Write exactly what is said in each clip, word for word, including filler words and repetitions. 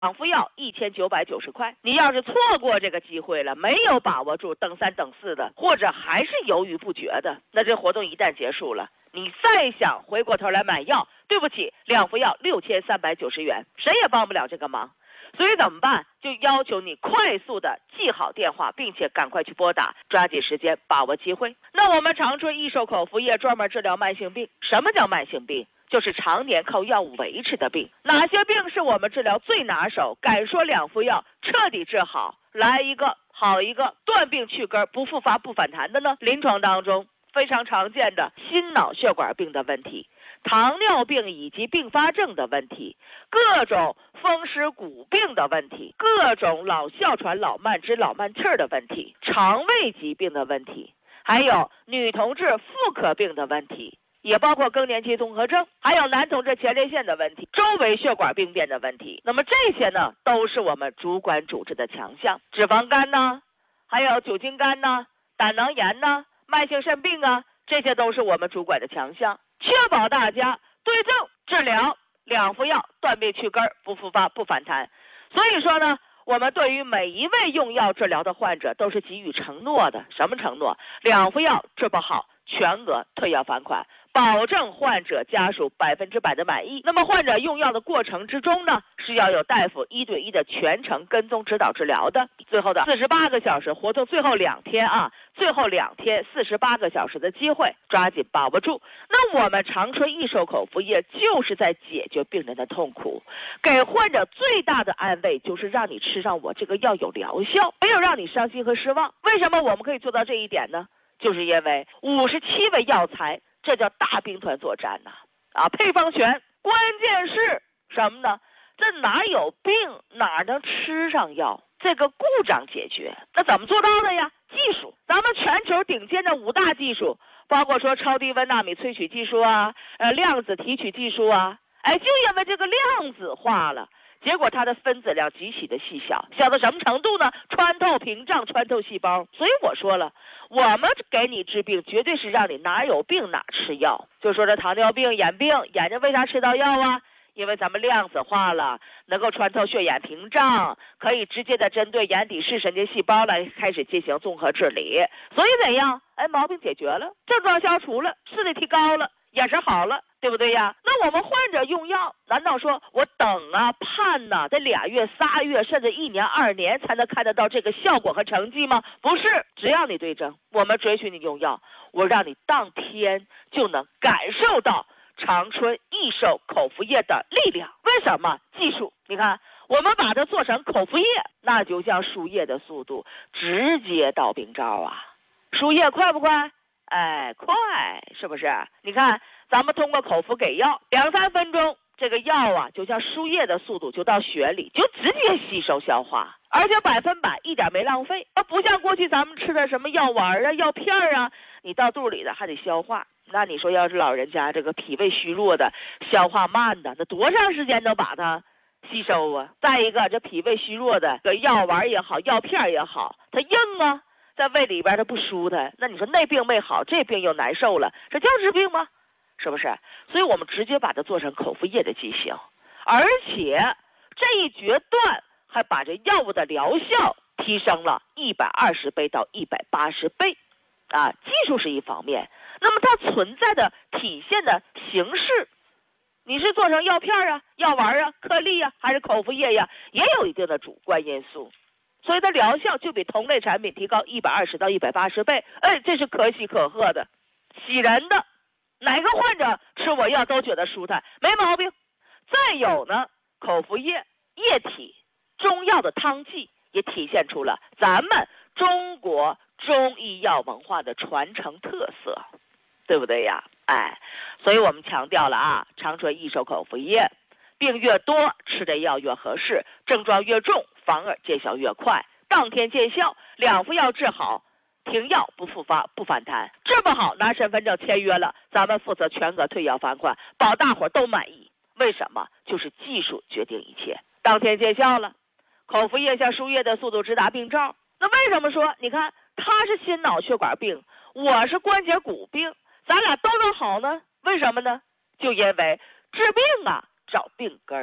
两副药一千九百九十块。你要是错过这个机会了，没有把握住等三等四的，或者还是犹豫不决的，那这活动一旦结束了，你再想回过头来买药，对不起，两副药六千三百九十元，谁也帮不了这个忙。所以怎么办？就要求你快速的记好电话，并且赶快去拨打，抓紧时间把握机会。那我们长春益寿口服液专门治疗慢性病。什么叫慢性病？就是常年靠药物维持的病。哪些病是我们治疗最拿手？敢说两副药彻底治好，来一个好一个，断病去根不复发不反弹的呢？临床当中非常常见的心脑血管病的问题，糖尿病以及并发症的问题，各种风湿骨病的问题，各种老哮喘、老慢支、老慢气儿的问题，肠胃疾病的问题，还有女同志妇科病的问题，也包括更年期综合症，还有男同志前列腺的问题，周围血管病变的问题。那么这些呢，都是我们主管主治的强项。脂肪肝呢，还有酒精肝呢，胆囊炎呢，慢性肾病啊，这些都是我们主管的强项。确保大家对症治疗，两副药断病去根不复发不反弹。所以说呢，我们对于每一位用药治疗的患者都是给予承诺的。什么承诺？两副药治不好，全额退药返款，保证患者家属百分之百的满意。那么患者用药的过程之中呢，是要有大夫一对一的全程跟踪指导治疗的。最后的四十八个小时活动，最后两天啊，最后两天四十八个小时的机会，抓紧把握住。那我们长春益寿口服液就是在解决病人的痛苦，给患者最大的安慰就是让你吃上我这个药有疗效，没有让你伤心和失望。为什么我们可以做到这一点呢？就是因为五十七味药材，这叫大兵团作战呐！啊，配方全，关键是什么呢？这哪有病哪能吃上药？这个故障解决，那怎么做到的呀？技术，咱们全球顶尖的五大技术，包括说超低温纳米萃取技术啊，呃，量子提取技术啊，哎，就因为这个量子化了。结果它的分子量极其的细小，小到什么程度呢？穿透屏障，穿透细胞。所以我说了，我们给你治病，绝对是让你哪有病哪吃药。就说这糖尿病、眼病，眼睛为啥吃到药啊？因为咱们量子化了，能够穿透血眼屏障，可以直接的针对眼底视神经细胞来开始进行综合治理。所以怎样？哎，毛病解决了，症状消除了，视力提高了，眼神好了，对不对呀？那我们患者用药，难道说我等啊盼呐、啊，得俩月、仨月，甚至一年、二年才能看得到这个效果和成绩吗？不是，只要你对症，我们准许你用药，我让你当天就能感受到长春益寿口服液的力量。为什么？技术，你看，我们把它做成口服液，那就像输液的速度，直接到病灶啊！输液快不快？哎，快，是不是？你看，咱们通过口服给药，两三分钟，这个药啊，就像输液的速度就到血里，就直接吸收消化，而且百分百一点没浪费。它不像过去咱们吃的什么药丸啊、药片啊，你到肚里的还得消化。那你说要是老人家这个脾胃虚弱的，消化慢的，那多长时间能把它吸收啊？再一个，这脾胃虚弱的，这药丸也好，药片也好，它硬啊，在胃里边它不舒坦。那你说那病没好，这病又难受了，这叫治病吗？是不是？所以我们直接把它做成口服液的剂型，而且这一决断还把这药物的疗效提升了一百二十倍到一百八十倍，啊，技术是一方面。那么它存在的体现的形式，你是做成药片啊、药丸啊、颗粒啊，还是口服液呀、啊，也有一定的主观因素，所以它疗效就比同类产品提高一百二十到一百八十倍。哎，这是可喜可贺的，喜人的，哪个患者吃我药都觉得舒坦，没毛病。再有呢，口服液、液体、中药的汤剂也体现出了咱们中国中医药文化的传承特色。对不对呀？哎，所以我们强调了啊，长春益寿口服液，病越多吃的药越合适，症状越重反而见效越快，当天见效，两副药治好，停药不复发不反弹，治不好拿身份证签约了，咱们负责全额退药返款，保大伙都满意。为什么？就是技术决定一切，当天见效了，口服液像输液的速度直达病灶。那为什么说你看他是心脑血管病，我是关节骨病，咱俩都能好呢？为什么呢？就因为治病啊找病根儿，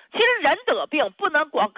其实人得病不能光